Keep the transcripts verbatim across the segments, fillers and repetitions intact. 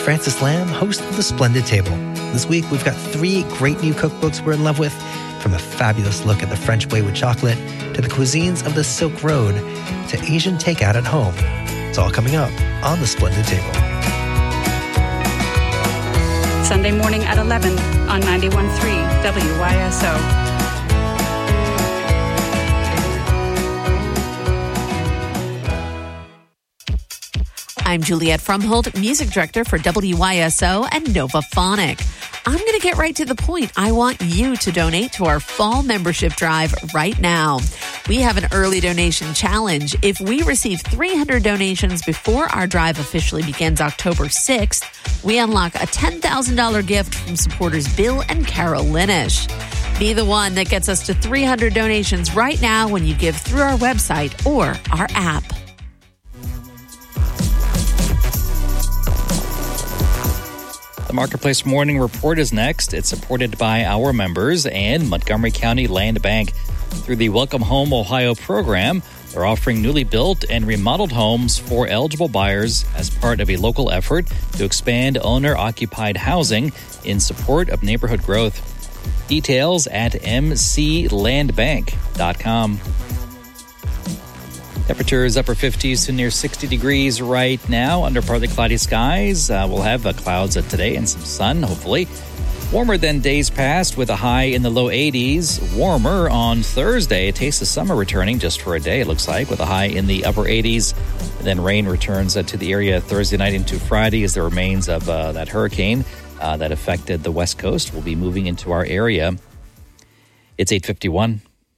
Francis Lam, host of The Splendid Table. This week, we've got three great new cookbooks we're in love with, from a fabulous look at the French way with chocolate, to the cuisines of the Silk Road, to Asian takeout at home. It's all coming up on The Splendid Table. Sunday morning at eleven on ninety-one point three W Y S O. I'm Juliette Frumhold, music director for W Y S O and Nova Phonic. I'm going to get right to the point. I want you to donate to our fall membership drive right now. We have an early donation challenge. If we receive three hundred donations before our drive officially begins October sixth, we unlock a ten thousand dollars gift from supporters Bill and Carol Linish. Be the one that gets us to three hundred donations right now when you give through our website or our app. The Marketplace Morning Report is next. It's supported by our members and Montgomery County Land Bank. Through the Welcome Home Ohio program, they're offering newly built and remodeled homes for eligible buyers as part of a local effort to expand owner-occupied housing in support of neighborhood growth. Details at m c land bank dot com. Temperatures upper fifties to near sixty degrees right now under partly cloudy skies. Uh, we'll have uh, clouds uh, today and some sun, hopefully. Warmer than days past with a high in the low eighties. Warmer on Thursday. A taste of summer returning just for a day, it looks like, with a high in the upper eighties. And then rain returns uh, to the area Thursday night into Friday as the remains of uh, that hurricane uh, that affected the West Coast will be moving into our area. It's eight fifty-one.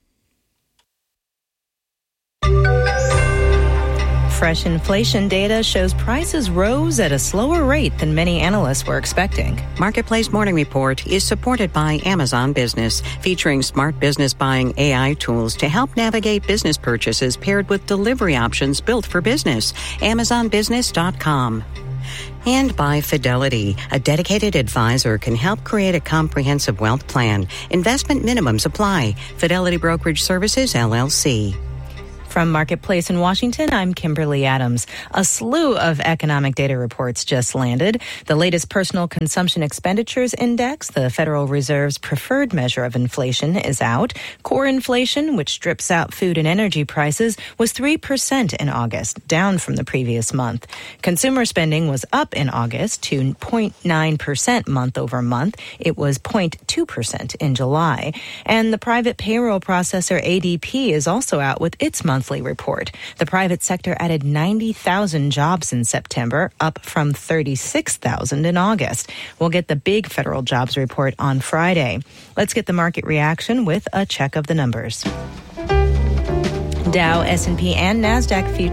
Fresh inflation data shows prices rose at a slower rate than many analysts were expecting. Marketplace Morning Report is supported by Amazon Business, featuring smart business buying A I tools to help navigate business purchases paired with delivery options built for business. amazon business dot com. And by Fidelity, a dedicated advisor can help create a comprehensive wealth plan. Investment minimums apply. Fidelity Brokerage Services, L L C. From Marketplace in Washington, I'm Kimberly Adams. A slew of economic data reports just landed. The latest Personal Consumption Expenditures Index, the Federal Reserve's preferred measure of inflation, is out. Core inflation, which strips out food and energy prices, was three percent in August, down from the previous month. Consumer spending was up in August to zero point nine percent month over month. It was zero point two percent in July. And the private payroll processor A D P is also out with its monthly report. The private sector added ninety thousand jobs in September, up from thirty-six thousand in August. We'll get the big federal jobs report on Friday. Let's get the market reaction with a check of the numbers. Dow, S and P, and NASDAQ futures